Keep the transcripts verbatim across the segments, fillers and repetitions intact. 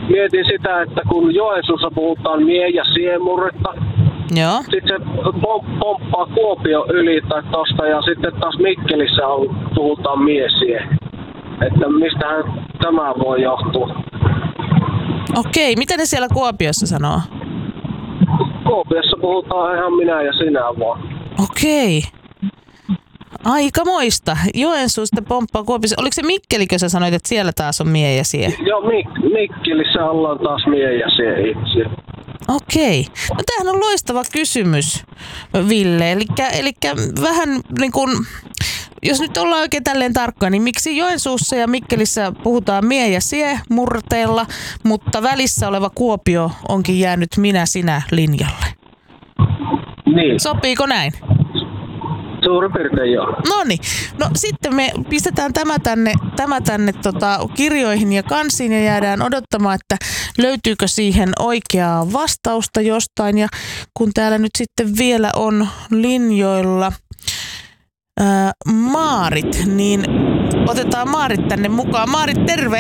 mietin sitä, että kun Joensuussa puhutaan mie- ja siemurretta, joo. Sitten se pom- pomppaa Kuopio yli tai tosta ja sitten taas Mikkelissä on, puhutaan miesie. Että mistähän tämä voi johtua? Okei, mitä ne siellä Kuopiossa sanoo? Kuopiossa puhutaan ihan minä ja sinä vaan. Okei. Aikamoista. Joensuusta pomppaa Kuopiossa. Oliko se Mikkelikö sä sanoit, että siellä taas on mie ja sie? Joo, Mik- Mikkelissä ollaan taas mie ja sie itse. Okei. No tämähän on loistava kysymys, Ville. Elikkä, elikkä vähän niin kuin, jos nyt ollaan oikein tälleen tarkkaan, niin miksi Joensuussa ja Mikkelissä puhutaan mie ja sie murteella, mutta välissä oleva Kuopio onkin jäänyt minä sinä linjalle? Niin. Sopiiko näin? Suurin piirtein joo. Noniin. No sitten me pistetään tämä tänne, tämä tänne tota, kirjoihin ja kansiin ja jäädään odottamaan, että löytyykö siihen oikeaa vastausta jostain. Ja kun täällä nyt sitten vielä on linjoilla ää, Maarit, niin otetaan Maarit tänne mukaan. Maarit, terve!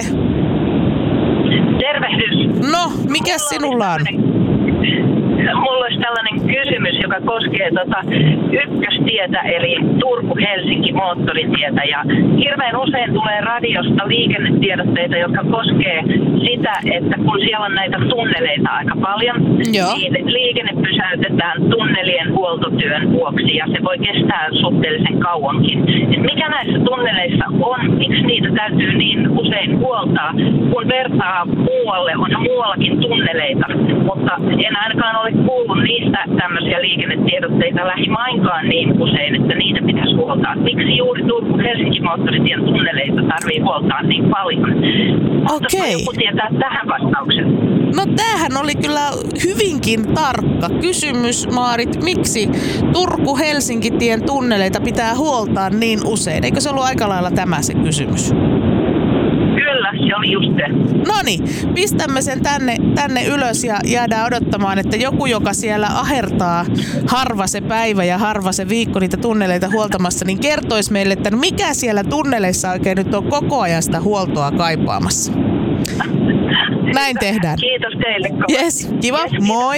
Tervehdys! No, mikä sinulla on? Mulla olisi tällainen kysymys, joka koskee tota ykköstietä, eli Turku-Helsinki moottoritietä. Ja hirveän usein tulee radiosta liikennetiedotteita, jotka koskee sitä, että kun siellä on näitä tunneleita aika paljon, Joo. niin liikenne pysäytetään tunnelien huoltotyön vuoksi ja se voi kestää suhteellisen kauankin. Et mikä näissä tunneleissa on, miksi niitä täytyy niin usein huoltaa, kun vertaa muualle, onhan muuallakin tunneleita, mutta en ainakaan ole kuullut niistä tämmöisiä liikennetiedotteita lähimainkaan niin usein, että niitä pitäisi huoltaa. Miksi juuri Turku-Helsinki moottoritien tunneleita tarvii huoltaa niin paljon? Okei. Joku tietää tähän vastauksen? No tämähän oli kyllä hyvinkin tarkka kysymys, Maarit. Miksi Turku-Helsinki-tien tunneleita pitää huoltaa niin usein? Eikö se ollut aika lailla tämä se kysymys? Kyllä, se oli just se. Noniin, pistämme sen tänne, tänne ylös ja jäädään odottamaan, että joku, joka siellä ahertaa harva se päivä ja harva se viikko niitä tunneleita huoltamassa, niin kertoisi meille, että no mikä siellä tunneleissa oikein nyt on koko ajan sitä huoltoa kaipaamassa. Näin tehdään. Kiitos teille kovasti. Yes, kiva. Yes, moi.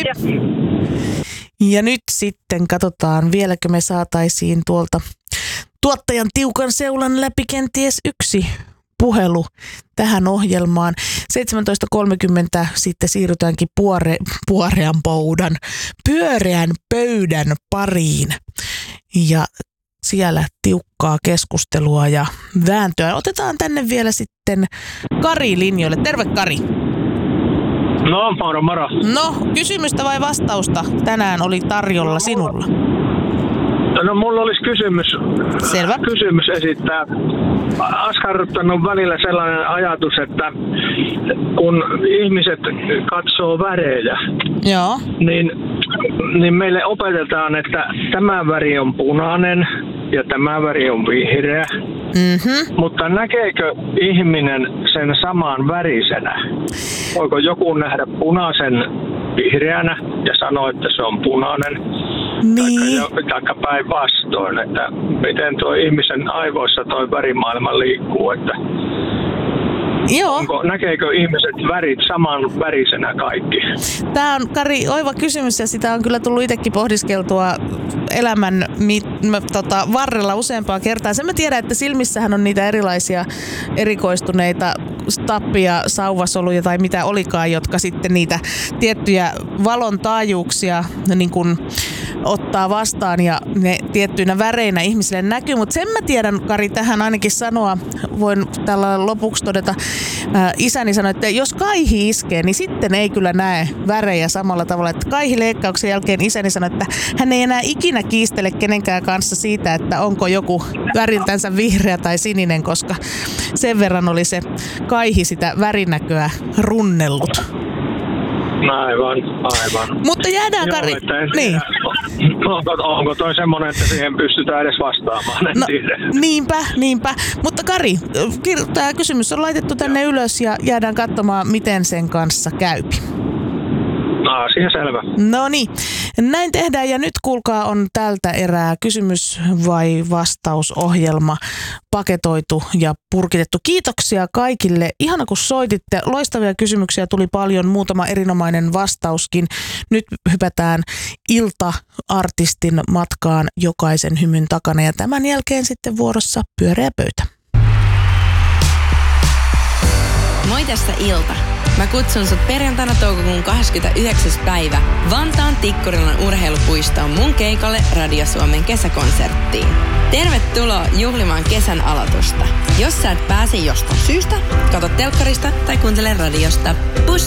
Ja nyt sitten katsotaan, vieläkö me saataisiin tuolta tuottajan tiukan seulan läpi kenties yksi puhelu tähän ohjelmaan. seitsemäntoista kolmekymmentä sitten siirrytäänkin puore, puorean pöydän, pyöreän pöydän pariin. Ja siellä tiukkaa keskustelua ja vääntöä. Otetaan tänne vielä sitten Kari linjoille. Terve Kari. No, moro moro. No, kysymystä vai vastausta tänään oli tarjolla sinulla? No mulla olisi kysymys, Selvä. kysymys esittää. Askarruttanut välillä sellainen ajatus, että kun ihmiset katsoo värejä, Joo. niin, niin meille opetetaan, että tämä väri on punainen ja tämä väri on vihreä. Mhm. Mutta näkeekö ihminen sen saman värisenä? Voiko joku nähdä punaisen vihreänä ja sanoa, että se on punainen? Niin. Tai päinvastoin, että miten tuo ihmisen aivoissa tuo värimaailma liikkuu, että Joo. onko, näkeekö ihmiset värit saman värisenä kaikki? Tämä on, Kari, oiva kysymys ja sitä on kyllä tullut itsekin pohdiskeltua elämän mit, mä, tota, varrella useampaa kertaa. Sen mä tiedän, että silmissähän on niitä erilaisia erikoistuneita stappia, sauvasoluja tai mitä olikaan, jotka sitten niitä tiettyjä valon taajuuksia niin kun ottaa vastaan ja ne tiettyinä väreinä ihmisille näkyy. Mutta sen mä tiedän, Kari, tähän ainakin sanoa, voin tällä lopuksi todeta, ää, isäni sanoi, että jos kaihi iskee, niin sitten ei kyllä näe värejä samalla tavalla. Että kaihileikkauksen jälkeen isäni sanoi, että hän ei enää ikinä kiistele kenenkään kanssa siitä, että onko joku väriltänsä vihreä tai sininen, koska sen verran oli se kaihi sitä värinäköä runnellut. Aivan, aivan. Mutta jäädään, Kari. Joo, että en niin. tiedä, onko, onko toi semmoinen, että siihen pystytään edes vastaamaan? En No, tiedä. niinpä, niinpä. Mutta Kari, tämä kysymys on laitettu tänne ylös ja jäädään katsomaan, miten sen kanssa käypi. Asia selvä. No niin. Näin tehdään ja nyt kuulkaa on tältä erää kysymys vai vastausohjelma paketoitu ja purkitettu. Kiitoksia kaikille. Ihana kun soititte. Loistavia kysymyksiä tuli paljon, muutama erinomainen vastauskin. Nyt hypätään ilta-artistin matkaan jokaisen hymyn takana ja tämän jälkeen sitten vuorossa pyöreä pöytä. Moi, tässä Ilta. Mä kutsun sut perjantaina toukokuun kahdeskymmenesyhdeksäs päivä Vantaan Tikkurilan urheilupuistoon mun keikalle Radio Suomen kesäkonserttiin. Tervetuloa juhlimaan kesän aloitusta. Jos sä et pääse jostain syystä, katso telkkarista tai kuuntele radiosta. Pus!